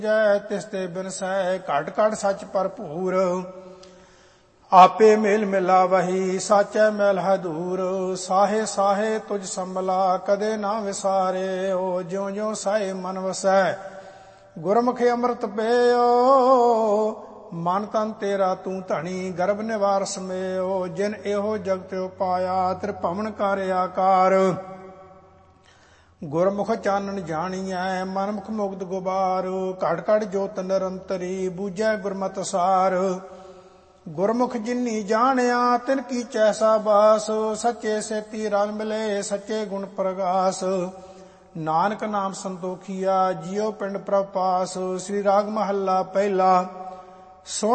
ਜੈ ਤਿਸ ਤੇ ਬਿਨਸੈ ਘਟ ਘਟ ਸੱਚ ਭਰਪੂਰ। ਆਪੇ ਮੇਲ ਮਿਲਾਵਹੀ ਸਾਚੈ ਮੈਲ ਹੈ ਦੂਰ। ਸਾਹੇ ਸਾਹੇ ਤੁਝ ਸੰਭਲਾ ਕਦੇ ਨਾ ਵਿਸਾਰਿਓ। ਜਿਉ ਜਿਉ ਸਾਏ ਮਨ ਵਸੈ ਗੁਰਮੁਖ ਅੰਮ੍ਰਿਤ ਪੇਓ। ਮਨ ਤਨ ਤੇਰਾ ਤੂੰ ਧਣੀ ਗਰਭ ਨਿਵਾਰ ਸਮੇਓ। ਜਿਨ ਇਹੋ ਜਗਤ ਉਪਾਇਆ ਤ੍ਰਿਭਵਨ ਕਰ ਆਕਾਰ। ਗੁਰਮੁਖ ਚਾਨਣ ਜਾਣੀਐ ਮਨਮੁਖ ਮੁਕਤ ਗੁਬਾਰ। ਘਟ ਘਟ ਜੋਤ ਨਿਰੰਤਰੀ ਬੂਝੈ ਗੁਰਮਤਿ ਸਾਰ। ਗੁਰਮੁਖ ਜਿਨੀ ਜਾਣਿਆ ਤਿਨ ਕੀ ਚੈਸਾ ਬਾਸ। ਸੱਚੇ ਸੇਤੀ ਰਲ ਮਿਲੇ ਸੱਚੇ ਗੁਣ ਪ੍ਰਗਾਸ। ਨਾਨਕ ਨਾਮ ਸੰਤੋਖੀਆ ਜਿਉ ਪਿੰਡ ਪ੍ਰਭ ਪਾਸ। ਸ੍ਰੀ ਰਾਗ ਮਹੱਲਾ ਪਹਿਲਾ।